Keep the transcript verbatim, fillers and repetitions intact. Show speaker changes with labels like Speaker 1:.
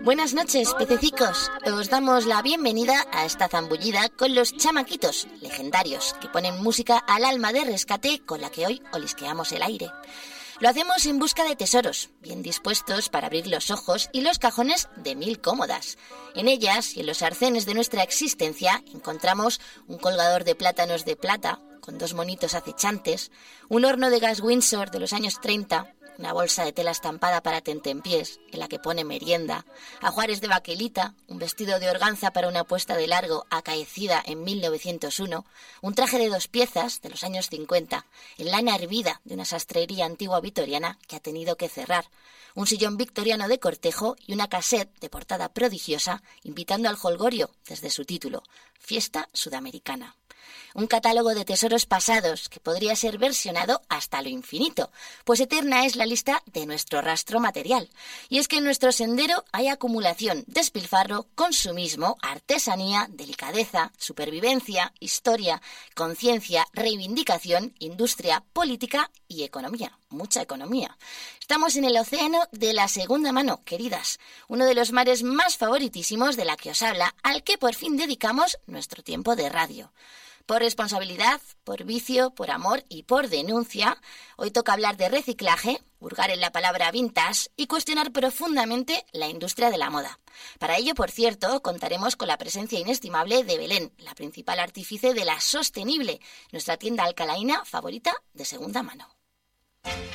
Speaker 1: Buenas noches, pececicos. Os damos la bienvenida a esta zambullida con los chamaquitos legendarios que ponen música al alma de rescate con la que hoy olisqueamos el aire. Lo hacemos en busca de tesoros, bien dispuestos para abrir los ojos y los cajones de mil cómodas. En ellas y en los arcenes de nuestra existencia encontramos un colgador de plátanos de plata con dos monitos acechantes, un horno de gas Windsor de los años treinta, una bolsa de tela estampada para tentempiés en la que pone merienda, ajuares de baquelita, un vestido de organza para una puesta de largo acaecida en mil novecientos uno, un traje de dos piezas de los años cincuenta, en lana hervida de una sastrería antigua vitoriana que ha tenido que cerrar, un sillón victoriano de cortejo y una cassette de portada prodigiosa invitando al jolgorio desde su título, Fiesta Sudamericana. Un catálogo de tesoros pasados que podría ser versionado hasta lo infinito, pues eterna es la lista de nuestro rastro material. Y es que en nuestro sendero hay acumulación, despilfarro, consumismo, artesanía, delicadeza, supervivencia, historia, conciencia, reivindicación, industria, política y economía. Mucha economía. Estamos en el océano de la segunda mano, queridas, uno de los mares más favoritísimos de la que os habla, al que por fin dedicamos nuestro tiempo de radio. Por responsabilidad, por vicio, por amor y por denuncia, hoy toca hablar de reciclaje, hurgar en la palabra vintage y cuestionar profundamente la industria de la moda. Para ello, por cierto, contaremos con la presencia inestimable de Belén, la principal artífice de La Sostenible, nuestra tienda alcalaína favorita de segunda mano.